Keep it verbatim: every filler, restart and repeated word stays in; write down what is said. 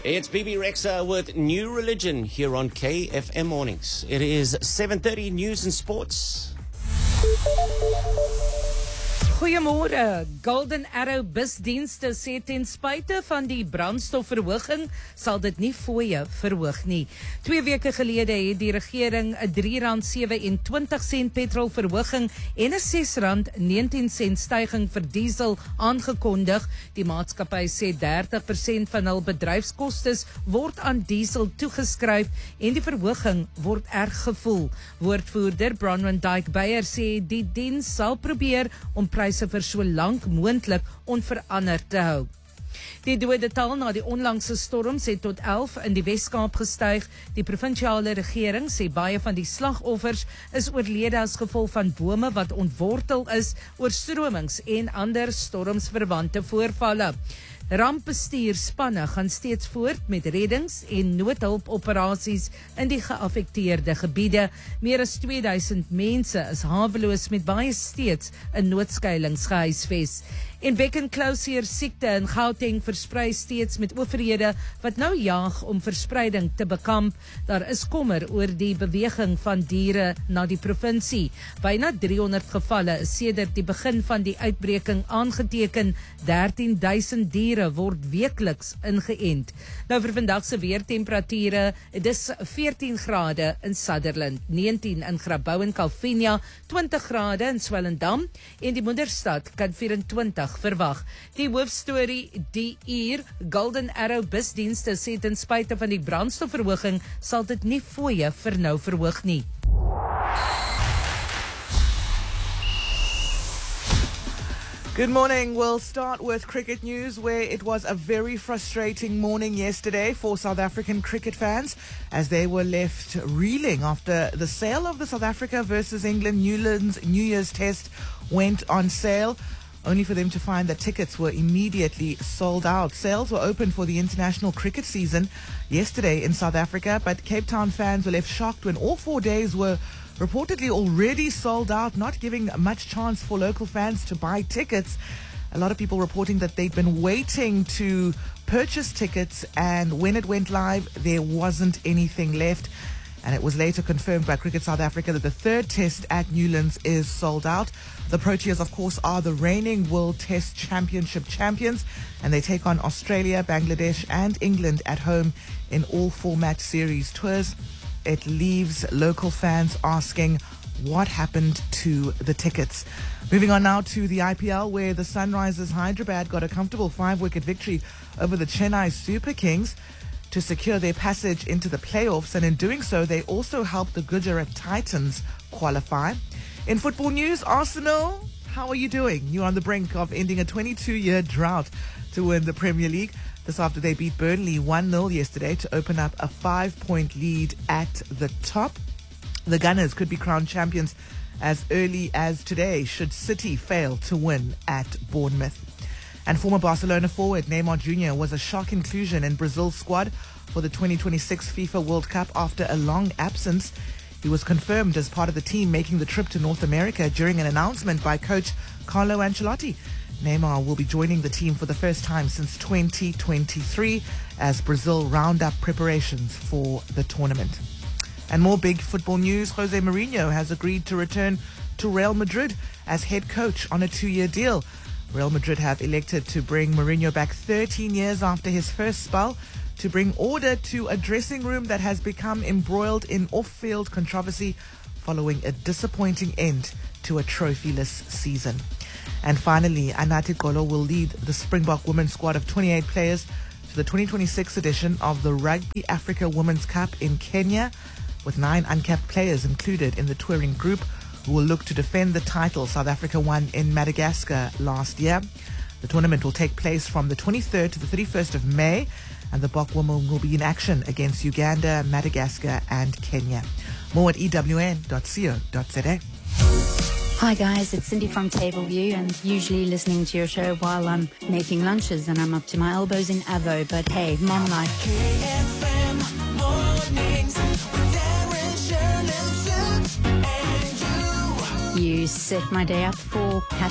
It's B B Rexa with New Religion here on K F M Mornings. It is seven thirty News and Sports. Goeiemôre. Golden Arrow busdienste sê ten spyte van die brandstofverhoging sal dit nie fooie verhoog nie. Twee weke gelede het die regering 'n drie rand sewe-en-twintig sent petrolverhoging en 'n ses rand negentien sent styging vir diesel aangekondig. Die maatskappy sê dertig persent van hul bedryfskostes word aan diesel toegeskryf en die verhoging word erg gevoel. Woordvoerder Bronwyn Dyke Beyer sê die diens sal probeer om pryse vir so lank moontlik onveranderd te hou. Die dodetal na die onlangse storms het tot elf in die Wes-Kaap gestyg. Die provinsiale regering sê baie van die slagoffers is oorlede as gevolg van bome wat ontwortel is, oorstromings en ander stormsverwante voorvalle. Rampbestuurspanne gaan steeds voort met reddings en noodhulpoperasies in die geaffekteerde gebiede. Meer as twee duisend mense is haweloos met baie steeds in noodskuilings gehuisves. En bekkenklousier siekte in Gauteng versprei steeds met owerhede wat nou jaag om verspreiding te bekamp. Daar is kommer oor die beweging van diere na die provinsie. Byna driehonderd gevalle is sedert die begin van die uitbreking aangeteken. dertien duisend diere word weekliks ingeënt. Nou vir vandag se weertemperature, dit is veertien grade in Sutherland, negentien in Grabouw en Calvinia, twintig grade in Swellendam en die moederstad kan vyf-en-twintig verwag. Die hoofstorie die uur, Golden Arrow busdienste sê ten spyte van die brandstofverhoging sal dit nie fooie vir nou verhoog nie. Good morning. We'll start with cricket news, where it was a very frustrating morning yesterday for South African cricket fans as they were left reeling after the sale of the South Africa versus England Newlands New Year's Test went on sale, only for them to find that tickets were immediately sold out. Sales were open for the international cricket season yesterday in South Africa, but Cape Town fans were left shocked when all four days were reportedly already sold out, not giving much chance for local fans to buy tickets. A lot of people reporting that they'd been waiting to purchase tickets, and when it went live, there wasn't anything left. And it was later confirmed by Cricket South Africa that the third test at Newlands is sold out. The Proteas, of course, are the reigning World Test Championship champions, and they take on Australia, Bangladesh and England at home in all four match series tours. It leaves local fans asking what happened to the tickets. Moving on now to the I P L, where the Sunrisers Hyderabad got a comfortable five-wicket victory over the Chennai Super Kings to secure their passage into the playoffs, and in doing so, they also helped the Gujarat Titans qualify. In football news, Arsenal, how are you doing? You're on the brink of ending a twenty-two-year drought to win the Premier League. This after they beat Burnley one nil yesterday to open up a five-point lead at the top. The Gunners could be crowned champions as early as today should City fail to win at Bournemouth. And former Barcelona forward Neymar Junior was a shock inclusion in Brazil's squad for the twenty twenty-six FIFA World Cup after a long absence. He was confirmed as part of the team making the trip to North America during an announcement by coach Carlo Ancelotti. Neymar will be joining the team for the first time since twenty twenty-three as Brazil round up preparations for the tournament. And more big football news, Jose Mourinho has agreed to return to Real Madrid as head coach on a two-year deal. Real Madrid have elected to bring Mourinho back thirteen years after his first spell to bring order to a dressing room that has become embroiled in off-field controversy following a disappointing end to a trophyless season. And finally, Anati Golo will lead the Springbok women's squad of twenty-eight players to the twenty twenty-six edition of the Rugby Africa Women's Cup in Kenya, with nine uncapped players included in the touring group who will look to defend the title South Africa won in Madagascar last year. The tournament will take place from the twenty-third to the thirty-first of May, and the Bok women will be in action against Uganda, Madagascar and Kenya. More at e w n dot co dot z a. Hi guys, it's Cindy from Tableview, and usually listening to your show while I'm making lunches and I'm up to my elbows in Avo, but hey, mom life. K F M mornings with Darren, Sharon and Suits and you. You set my day up for happy